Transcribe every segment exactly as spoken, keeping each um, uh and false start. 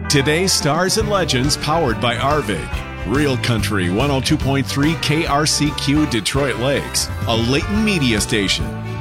Today's Stars and Legends, powered by Arvig. Real Country one oh two point three K R C Q Detroit Lakes, a Leighton media station.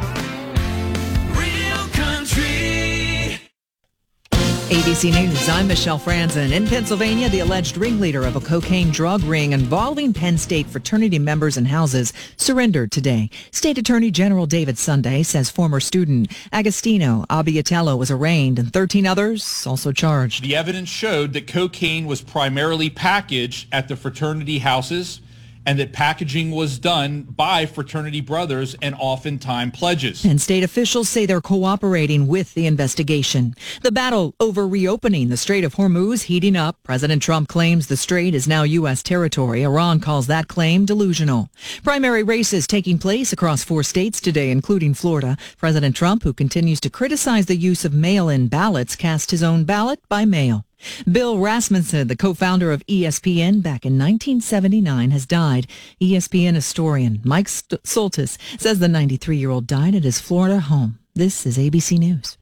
Real Country. A B C News, I'm Michelle Franzen. In Pennsylvania, the alleged ringleader of a cocaine drug ring involving Penn State fraternity members and houses surrendered today. State Attorney General David Sunday says former student Agostino Abbiatello was arraigned and thirteen others also charged. The evidence showed that cocaine was primarily packaged at the fraternity houses and that packaging was done by fraternity brothers and oftentimes pledges. And state officials say they're cooperating with the investigation. The battle over reopening the Strait of Hormuz heating up. President Trump claims the strait is now U S territory. Iran calls that claim delusional. Primary races taking place across four states today, including Florida. President Trump, who continues to criticize the use of mail-in ballots, cast his own ballot by mail. Bill Rasmussen, the co-founder of E S P N back in nineteen seventy-nine, has died. E S P N historian Mike Soltis says the ninety-three-year-old died at his Florida home. This is A B C News.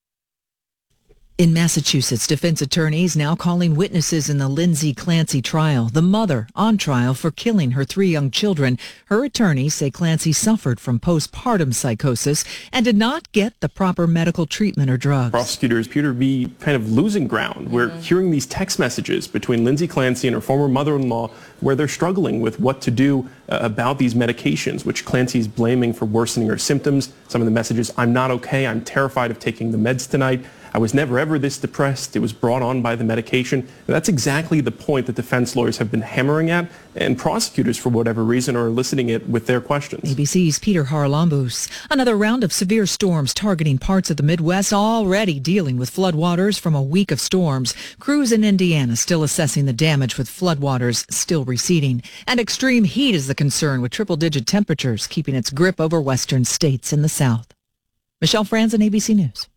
In Massachusetts, defense attorneys now calling witnesses in the Lindsay Clancy trial. The mother on trial for killing her three young children. Her attorneys say Clancy suffered from postpartum psychosis and did not get the proper medical treatment or drugs. Prosecutors appear to be kind of losing ground. We're mm-hmm. hearing these text messages between Lindsay Clancy and her former mother-in-law where they're struggling with what to do uh, about these medications, which Clancy's blaming for worsening her symptoms. Some of the messages, I'm not okay, I'm terrified of taking the meds tonight. I was never ever this depressed. It was brought on by the medication. And that's exactly the point that defense lawyers have been hammering at, and prosecutors, for whatever reason, are eliciting it with their questions. A B C's Peter Haralambous. Another round of severe storms targeting parts of the Midwest, already dealing with floodwaters from a week of storms. Crews in Indiana still assessing the damage with floodwaters still receding. And extreme heat is the concern, with triple-digit temperatures keeping its grip over western states in the south. Michelle Franzen, A B C News.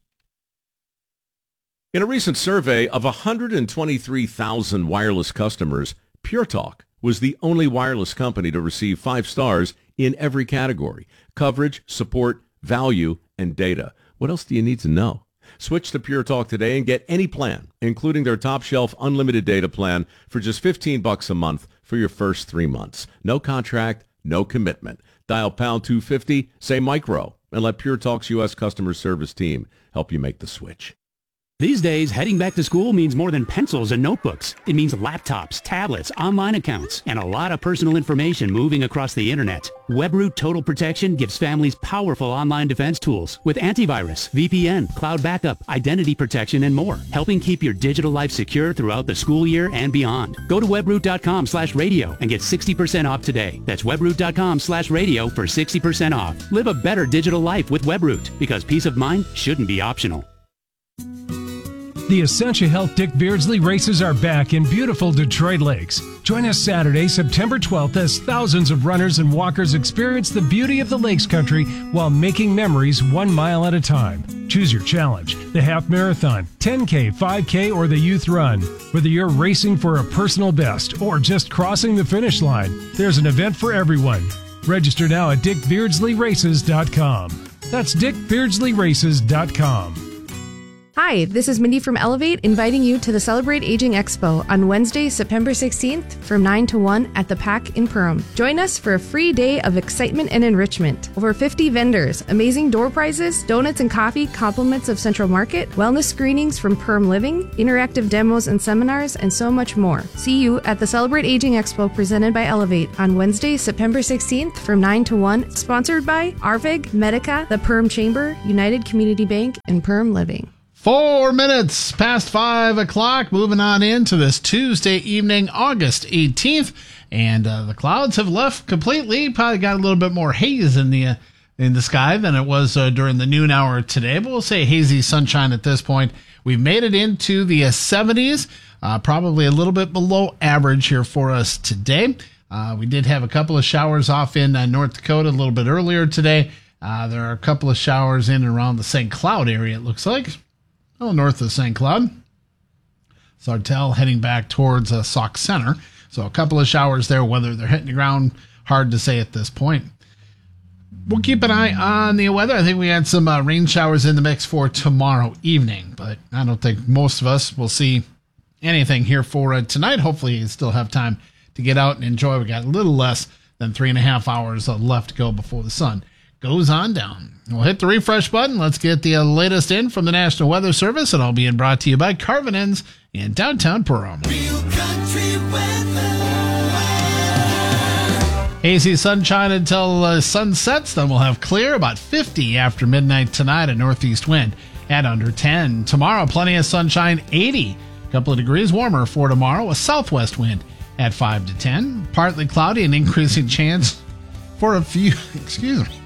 In a recent survey of one hundred twenty-three thousand wireless customers, Pure Talk was the only wireless company to receive five stars in every category: coverage, support, value, and data. What else do you need to know? Switch to Pure Talk today and get any plan, including their top shelf unlimited data plan, for just fifteen bucks a month for your first three months. No contract, no commitment. Dial pound two fifty, say micro, and let Pure Talk's U S customer service team help you make the switch. These days, heading back to school means more than pencils and notebooks. It means laptops, tablets, online accounts, and a lot of personal information moving across the internet. WebRoot Total Protection gives families powerful online defense tools with antivirus, V P N, cloud backup, identity protection, and more, helping keep your digital life secure throughout the school year and beyond. Go to webroot.com slash radio and get sixty percent off today. That's webroot.com slash radio for sixty percent off. Live a better digital life with WebRoot, because peace of mind shouldn't be optional. The Essentia Health Dick Beardsley races are back in beautiful Detroit Lakes. Join us Saturday, September twelfth, as thousands of runners and walkers experience the beauty of the Lakes Country while making memories one mile at a time. Choose your challenge: the half marathon, ten K, five K, or the youth run. Whether you're racing for a personal best or just crossing the finish line, there's an event for everyone. Register now at dick beardsley races dot com. That's dick beardsley races dot com. Hi, this is Mindy from Elevate, inviting you to the Celebrate Aging Expo on Wednesday, September sixteenth from nine to one at the P A C in Perham. Join us for a free day of excitement and enrichment. Over fifty vendors, amazing door prizes, donuts and coffee, compliments of Central Market, wellness screenings from Perham Living, interactive demos and seminars, and so much more. See you at the Celebrate Aging Expo presented by Elevate on Wednesday, September sixteenth from nine to one, sponsored by Arvig, Medica, the Perham Chamber, United Community Bank, and Perham Living. Four minutes past five o'clock, moving on into this Tuesday evening, August eighteenth, and uh, the clouds have left completely. Probably got a little bit more haze in the uh, in the sky than it was uh, during the noon hour today, but we'll say hazy sunshine at this point. We've made it into the uh, seventies, uh, probably a little bit below average here for us today. Uh, we did have a couple of showers off in uh, North Dakota a little bit earlier today. Uh, there are a couple of showers in and around the Saint Cloud area, it looks like. Oh, north of Saint Cloud. Sartell heading back towards uh, Sauk Center. So a couple of showers there. Whether they're hitting the ground, hard to say at this point. We'll keep an eye on the weather. I think we had some uh, rain showers in the mix for tomorrow evening, but I don't think most of us will see anything here for uh, tonight. Hopefully you still have time to get out and enjoy. We got a little less than three and a half hours left to go before the sun goes on down. We'll hit the refresh button. Let's get the uh, latest in from the National Weather Service, and all being brought to you by Carvin Inns in downtown Perham. Real country weather. Hazy sunshine until uh, sun sets. Then we'll have clear, about fifty after midnight tonight, a northeast wind at under ten. Tomorrow, plenty of sunshine, eighty. A couple of degrees warmer for tomorrow, a southwest wind at five to ten. Partly cloudy, an increasing chance for a few, excuse me.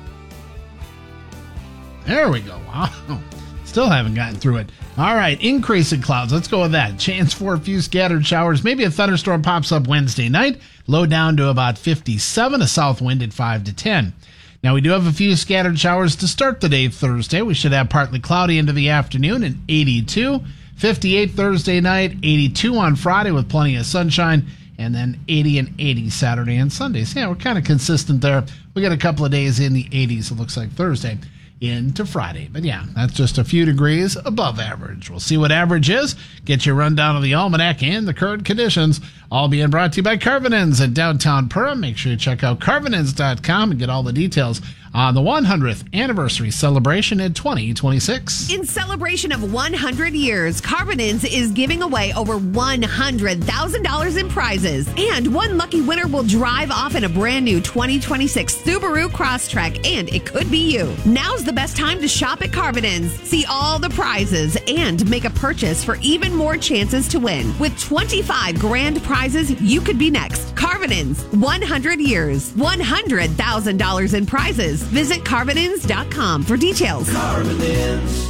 There we go. Wow. Still haven't gotten through it. All right, increasing clouds. Let's go with that. Chance for a few scattered showers. Maybe a thunderstorm pops up Wednesday night. Low down to about fifty-seven. A south wind at five to ten. Now, we do have a few scattered showers to start the day Thursday. We should have partly cloudy into the afternoon and eighty-two. fifty-eight Thursday night, eighty-two on Friday with plenty of sunshine, and then eighty and eighty Saturday and Sunday. So, yeah, we're kind of consistent there. We got a couple of days in the eighties, it looks like Thursday into Friday. But yeah, that's just a few degrees above average. We'll see what average is. Get your rundown of the almanac and the current conditions. All being brought to you by Carvin Inns in downtown Perham. Make sure you check out carvin inns dot com and get all the details on the one hundredth anniversary celebration in twenty twenty-six. In celebration of one hundred years, Carvin Inns is giving away over one hundred thousand dollars in prizes. And one lucky winner will drive off in a brand new twenty twenty-six Subaru Crosstrek, and it could be you. Now's the best time to shop at Carvin Inns. See all the prizes and make a purchase for even more chances to win. With twenty-five grand prizes, you could be next. Carvin Inns, one hundred years, one hundred thousand dollars in prizes. Visit carvin inns dot com for details. Carvin Inns.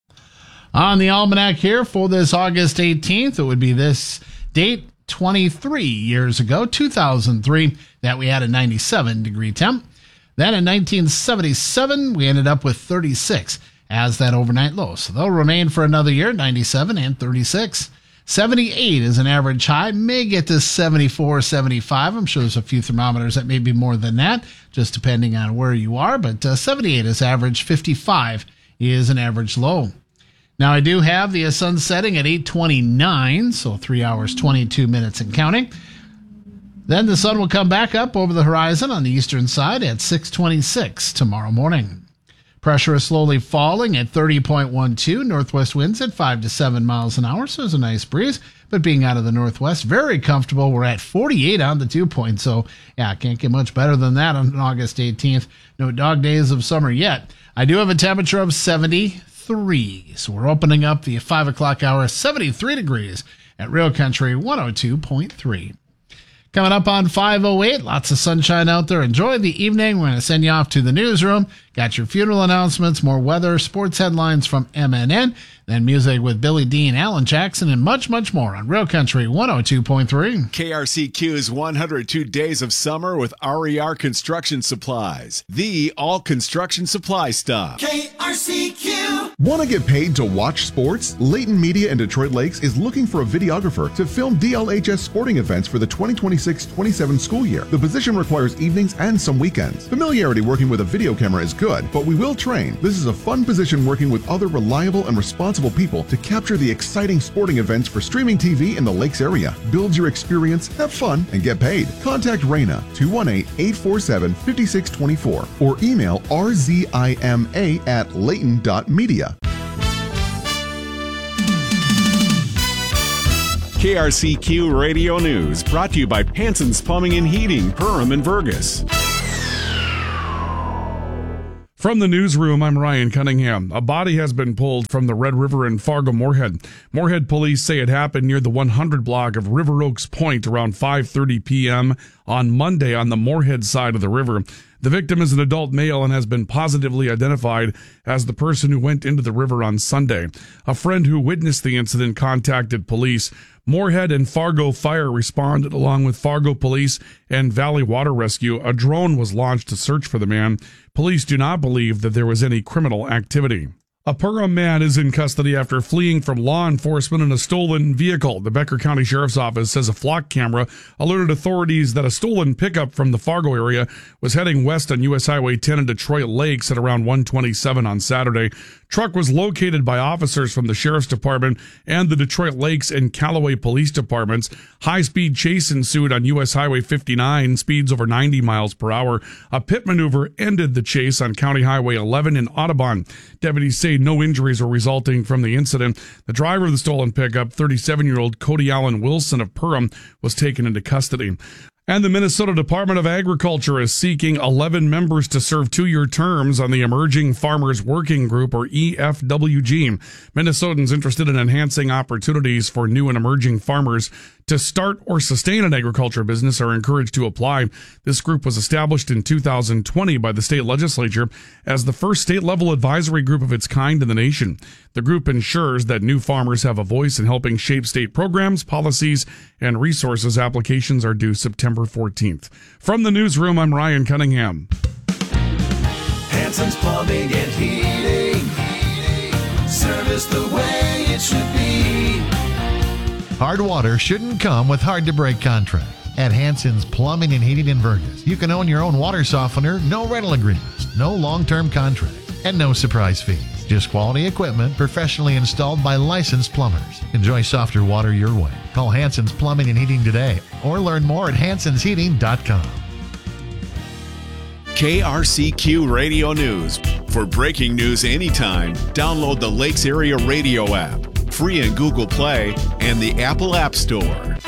On the almanac here for this August eighteenth, it would be this date twenty-three years ago, two thousand three, that we had a ninety-seven degree temp. Then in nineteen seventy-seven, we ended up with thirty-six as that overnight low. So they'll remain for another year, ninety-seven and thirty-six. seventy-eight is an average high, may get to seventy-four, seventy-five. I'm sure there's a few thermometers that may be more than that, just depending on where you are. But uh, seventy-eight is average, fifty-five is an average low. Now, I do have the sun setting at eight twenty-nine, so three hours, twenty-two minutes and counting. Then the sun will come back up over the horizon on the eastern side at six twenty-six tomorrow morning. Pressure is slowly falling at thirty point one two. Northwest winds at five to seven miles an hour, so there's a nice breeze. But being out of the northwest, very comfortable. We're at forty-eight on the dew point, so yeah, can't get much better than that on August eighteenth. No dog days of summer yet. I do have a temperature of seventy-three, so we're opening up the five o'clock hour, seventy-three degrees at Real Country one oh two point three. Coming up on five oh eight, lots of sunshine out there. Enjoy the evening. We're going to send you off to the newsroom. Got your funeral announcements, more weather, sports headlines from M N N, then music with Billy Dean, Alan Jackson, and much, much more on Real Country one oh two point three. K R C Q's one hundred two Days of Summer with R E R Construction Supplies. The all construction supply stop. K R C Q. Want to get paid to watch sports? Layton Media in Detroit Lakes is looking for a videographer to film D L H S sporting events for the twenty twenty-six twenty-seven school year. The position requires evenings and some weekends. Familiarity working with a video camera is good, but we will train. This is a fun position working with other reliable and responsible people to capture the exciting sporting events for streaming T V in the Lakes area. Build your experience, have fun, and get paid. Contact Raina, two one eight, eight four seven, five six two four, or email r z i m a at layton dot media. K R C Q Radio News, brought to you by Panson's Plumbing and Heating, Perham and Vergas. From the newsroom, I'm Ryan Cunningham. A body has been pulled from the Red River in Fargo-Moorhead. Moorhead police say it happened near the one hundred block of River Oaks Point around five thirty p.m. on Monday on the Moorhead side of the river. The victim is an adult male and has been positively identified as the person who went into the river on Sunday. A friend who witnessed the incident contacted police. Moorhead and Fargo Fire responded along with Fargo Police and Valley Water Rescue. A drone was launched to search for the man. Police do not believe that there was any criminal activity. A Perham man is in custody after fleeing from law enforcement in a stolen vehicle. The Becker County Sheriff's Office says a flock camera alerted authorities that a stolen pickup from the Fargo area was heading west on U S Highway ten in Detroit Lakes at around one twenty-seven on Saturday. Truck was located by officers from the Sheriff's Department and the Detroit Lakes and Callaway Police Departments. High-speed chase ensued on U S Highway fifty-nine, speeds over ninety miles per hour. A pit maneuver ended the chase on County Highway eleven in Audubon. Deputies say no injuries were resulting from the incident. The driver of the stolen pickup, thirty-seven-year-old Cody Allen Wilson of Perham, was taken into custody. And the Minnesota Department of Agriculture is seeking eleven members to serve two-year terms on the Emerging Farmers Working Group, or E F W G. Minnesotans interested in enhancing opportunities for new and emerging farmers to start or sustain an agriculture business are encouraged to apply. This group was established in two thousand twenty by the state legislature as the first state-level advisory group of its kind in the nation. The group ensures that new farmers have a voice in helping shape state programs, policies, and resources. Applications are due September fourteenth. From the newsroom, I'm Ryan Cunningham. Hanson's Plumbing and Heating. Service the way it should be. Hard water shouldn't come with hard-to-break contracts. At Hanson's Plumbing and Heating in Vergas, you can own your own water softener, no rental agreements, no long-term contract, and no surprise fees. Just quality equipment professionally installed by licensed plumbers. Enjoy softer water your way. Call Hanson's Plumbing and Heating today or learn more at hansons heating dot com. K R C Q Radio News. For breaking news anytime, download the Lakes Area Radio app, free in Google Play and the Apple App Store.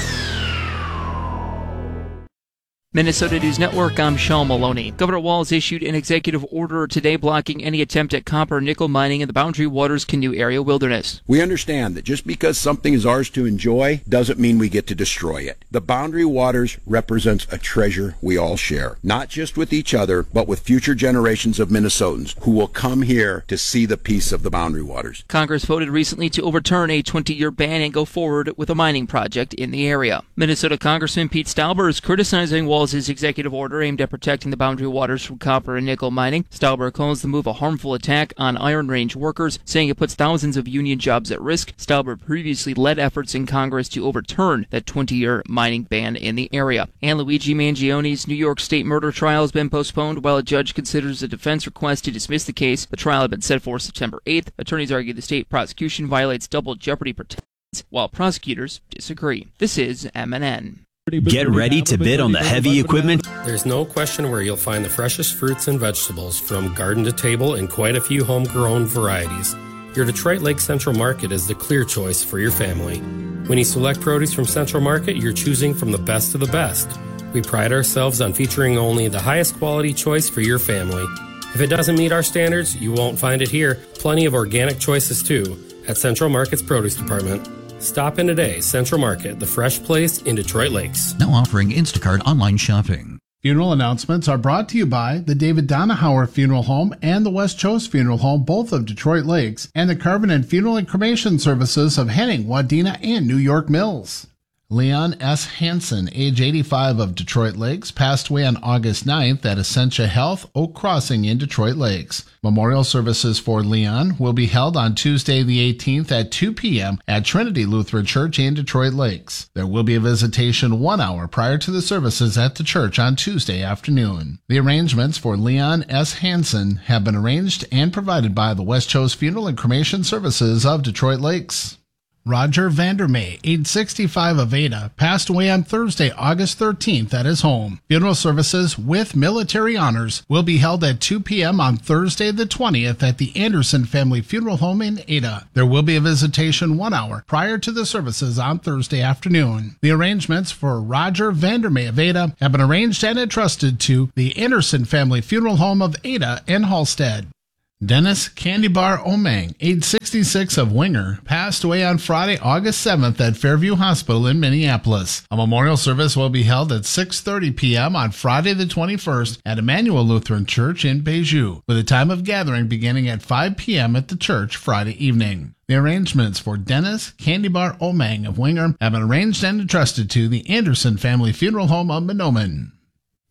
Minnesota News Network, I'm Sean Maloney. Governor Walz issued an executive order today blocking any attempt at copper and nickel mining in the Boundary Waters Canoe Area wilderness. We understand that just because something is ours to enjoy doesn't mean we get to destroy it. The Boundary Waters represents a treasure we all share, not just with each other, but with future generations of Minnesotans who will come here to see the peace of the Boundary Waters. Congress voted recently to overturn a twenty-year ban and go forward with a mining project in the area. Minnesota Congressman Pete Stauber is criticizing Walz his executive order aimed at protecting the Boundary Waters from copper and nickel mining. Stauber calls the move a harmful attack on Iron Range workers, saying it puts thousands of union jobs at risk. Stauber previously led efforts in Congress to overturn that twenty-year mining ban in the area. And Luigi Mangione's New York State murder trial has been postponed while a judge considers a defense request to dismiss the case. The trial had been set for September eighth. Attorneys argue the state prosecution violates double jeopardy protections, while prosecutors disagree. This is M N N. Get ready to bid on the heavy equipment. There's no question where you'll find the freshest fruits and vegetables from garden to table and quite a few homegrown varieties. Your Detroit Lake Central Market is the clear choice for your family. When you select produce from Central Market, you're choosing from the best of the best. We pride ourselves on featuring only the highest quality choice for your family. If it doesn't meet our standards, you won't find it here. Plenty of organic choices too at Central Market's Produce Department. Stop in today. Central Market, the fresh place in Detroit Lakes. Now offering Instacart online shopping. Funeral announcements are brought to you by the David Donahauer Funeral Home and the West Chose Funeral Home, both of Detroit Lakes, and the Carbon and Funeral and Cremation Services of Henning, Wadena, and New York Mills. Leon S. Hansen, age eighty-five, of Detroit Lakes, passed away on August ninth at Essentia Health, Oak Crossing in Detroit Lakes. Memorial services for Leon will be held on Tuesday the eighteenth at two p.m. at Trinity Lutheran Church in Detroit Lakes. There will be a visitation one hour prior to the services at the church on Tuesday afternoon. The arrangements for Leon S. Hansen have been arranged and provided by the West Chose Funeral and Cremation Services of Detroit Lakes. Roger Vandermay, age sixty-five, of Ada, passed away on Thursday, August thirteenth at his home. Funeral services with military honors will be held at two p.m. on Thursday the twentieth at the Anderson Family Funeral Home in Ada. There will be a visitation one hour prior to the services on Thursday afternoon. The arrangements for Roger Vandermay of Ada have been arranged and entrusted to the Anderson Family Funeral Home of Ada and Halstead. Dennis Candy Bar Omang, age sixty-six, of Winger, passed away on Friday, August seventh at Fairview Hospital in Minneapolis. A memorial service will be held at six thirty p.m. on Friday the twenty-first at Emmanuel Lutheran Church in Beijing, with a time of gathering beginning at five p.m. at the church Friday evening. The arrangements for Dennis Candy Bar Omang of Winger have been arranged and entrusted to the Anderson Family Funeral Home of Mahnomen.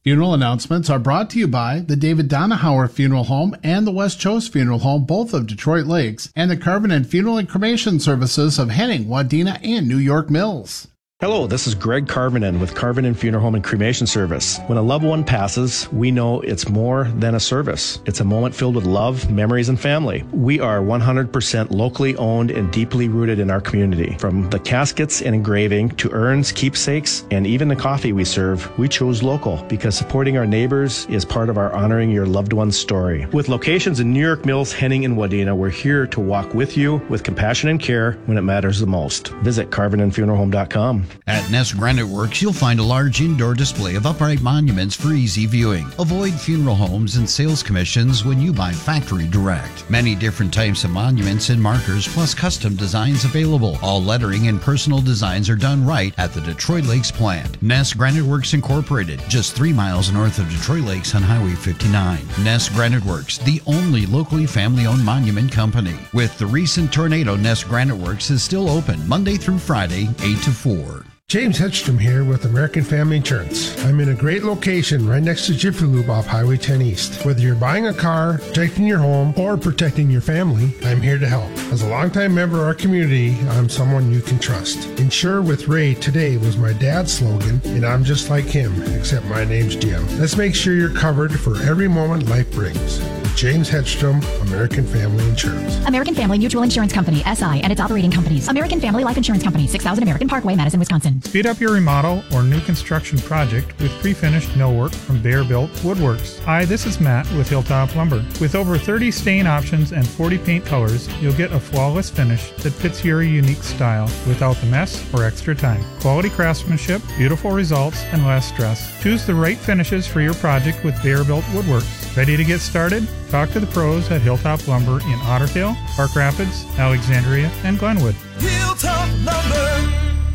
Funeral announcements are brought to you by the David Donahauer Funeral Home and the West Choast Funeral Home, both of Detroit Lakes, and the Carvin and Funeral and Cremation Services of Henning, Wadena, and New York Mills. Hello, this is Greg Carvinen with Carvin and Funeral Home and Cremation Service. When a loved one passes, we know it's more than a service. It's a moment filled with love, memories, and family. We are one hundred percent locally owned and deeply rooted in our community. From the caskets and engraving to urns, keepsakes, and even the coffee we serve, we chose local because supporting our neighbors is part of our honoring your loved one's story. With locations in New York Mills, Henning, and Wadena, we're here to walk with you with compassion and care when it matters the most. Visit carvin and funeral home dot com. At Ness Granite Works, you'll find a large indoor display of upright monuments for easy viewing. Avoid funeral homes and sales commissions when you buy factory direct. Many different types of monuments and markers, plus custom designs available. All lettering and personal designs are done right at the Detroit Lakes plant. Ness Granite Works Incorporated, just three miles north of Detroit Lakes on Highway fifty-nine. Ness Granite Works, the only locally family-owned monument company. With the recent tornado, Ness Granite Works is still open Monday through Friday, eight to four. James Hedstrom here with American Family Insurance. I'm in a great location right next to Jiffy Lube off Highway ten East. Whether you're buying a car, protecting your home, or protecting your family, I'm here to help. As a longtime member of our community, I'm someone you can trust. Insure with Ray today was my dad's slogan, and I'm just like him, except my name's Jim. Let's make sure you're covered for every moment life brings. James Hedstrom, American Family Insurance. American Family Mutual Insurance Company, S I, and its operating companies. American Family Life Insurance Company, six thousand American Parkway, Madison, Wisconsin. Speed up your remodel or new construction project with pre-finished millwork from Bear Built Woodworks. Hi, this is Matt with Hilltop Lumber. With over thirty stain options and forty paint colors, you'll get a flawless finish that fits your unique style without the mess or extra time. Quality craftsmanship, beautiful results, and less stress. Choose the right finishes for your project with Bear Built Woodworks. Ready to get started? Talk to the pros at Hilltop Lumber in Otter Tail, Park Rapids, Alexandria, and Glenwood. Hilltop Lumber.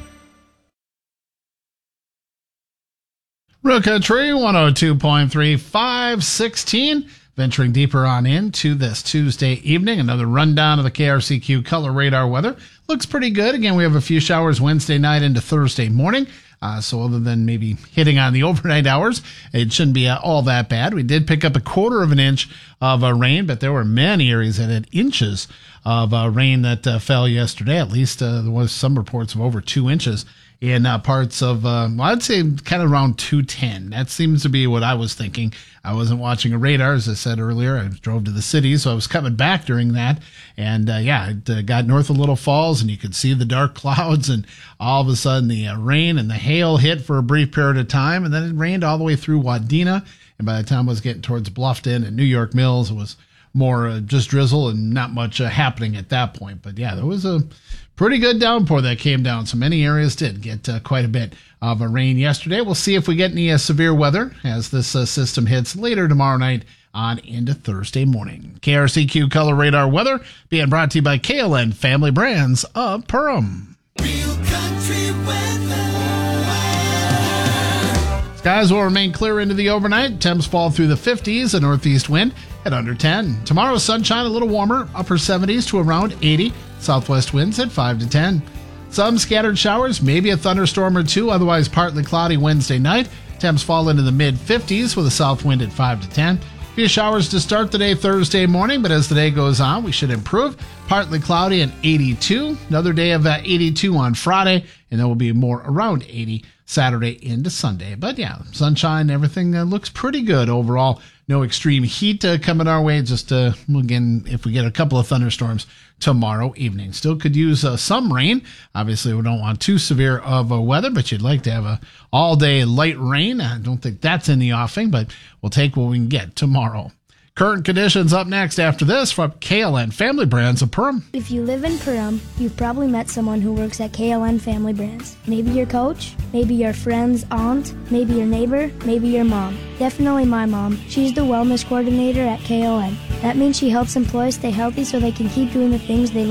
Real Country one oh two point three, five sixteen. Venturing deeper on into this Tuesday evening, another rundown of the K R C Q Color Radar weather. Looks pretty good. Again, we have a few showers Wednesday night into Thursday morning. Uh, so other than maybe hitting on the overnight hours, it shouldn't be uh, all that bad. We did pick up a quarter of an inch of uh, rain, but there were many areas that had inches of uh, rain that uh, fell yesterday. At least uh, there was some reports of over two inches in uh, parts of, uh, well, I'd say kind of around two ten. That seems to be what I was thinking. I wasn't watching a radar, as I said earlier. I drove to the city, so I was coming back during that. And, uh, yeah, it uh, got north of Little Falls, and you could see the dark clouds, and all of a sudden the uh, rain and the hail hit for a brief period of time, and then it rained all the way through Wadena. And by the time I was getting towards Bluffton and New York Mills, it was more uh, just drizzle and not much uh, happening at that point. But, yeah, there was a pretty good downpour that came down. So many areas did get uh, quite a bit of a rain yesterday. We'll see if we get any uh, severe weather as this uh, system hits later tomorrow night on into Thursday morning. K R C Q Color Radar weather being brought to you by K L N Family Brands of Perham. Real Country weather. Skies will remain clear into the overnight. Temps fall through the fifties, a northeast wind at under ten. Tomorrow, sunshine a little warmer, upper seventies to around eighty. Southwest winds at five to ten. Some scattered showers, maybe a thunderstorm or two, otherwise partly cloudy Wednesday night. Temps fall into the mid fifties with a south wind at five to ten. A few showers to start the day Thursday morning, but as the day goes on, we should improve. Partly cloudy and eighty-two. Another day of uh, eighty-two on Friday, and then we'll be more around eighty Saturday into Sunday. But yeah, sunshine, everything uh, looks pretty good overall. No extreme heat uh, coming our way. Just, uh, again, if we get a couple of thunderstorms tomorrow evening. Still could use uh, some rain. Obviously, we don't want too severe of a weather, but you'd like to have a all-day light rain. I don't think that's in the offing, but we'll take what we can get tomorrow. Current conditions up next after this from K L N Family Brands of Perham. If you live in Perham, you've probably met someone who works at K L N Family Brands. Maybe your coach, maybe your friend's aunt, maybe your neighbor, maybe your mom. Definitely my mom. She's the wellness coordinator at K L N. That means she helps employees stay healthy so they can keep doing the things they love.